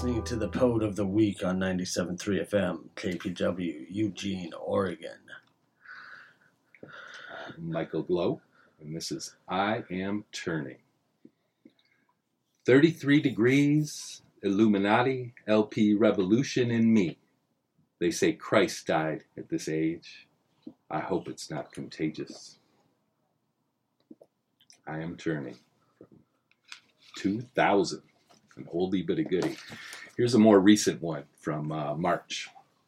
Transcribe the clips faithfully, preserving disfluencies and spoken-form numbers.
listening to the Poet of the Week on ninety-seven point three F M, K P W, Eugene, Oregon. I'm Michael Glow, and this is I Am Turning. thirty-three degrees, Illuminati, L P revolution in me. They say Christ died at this age. I hope it's not contagious. I Am Turning from two thousand. An oldie but a goodie. Here's a more recent one from uh, March.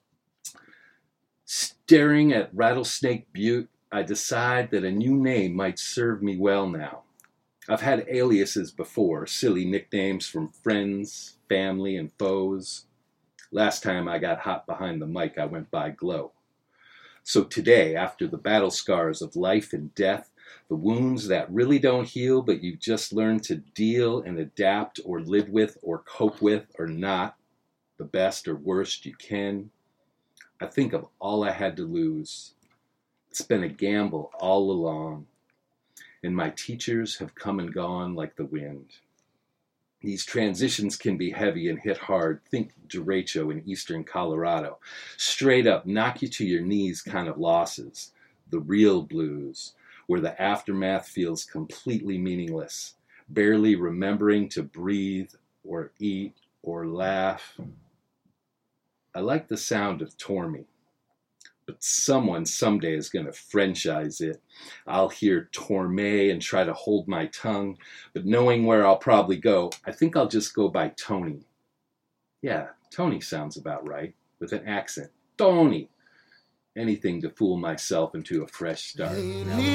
Staring at Rattlesnake Butte, I decide that a new name might serve me well now. I've had aliases before, silly nicknames from friends, family, and foes. Last time I got hot behind the mic, I went by Glow. So today, after the battle scars of life and death, the wounds that really don't heal, but you just learn to deal and adapt or live with or cope with or not, the best or worst you can. I think of all I had to lose. It's been a gamble all along, and my teachers have come and gone like the wind. These transitions can be heavy and hit hard. Think derecho in eastern Colorado. Straight up, knock you to your knees kind of losses. The real blues, where the aftermath feels completely meaningless, barely remembering to breathe or eat or laugh. I like the sound of Torme, but someone someday is going to franchise it. I'll hear Torme and try to hold my tongue, but knowing where I'll probably go, I think I'll just go by Tony. Yeah, Tony sounds about right, with an accent. Tony! Anything to fool myself into a fresh start. Now,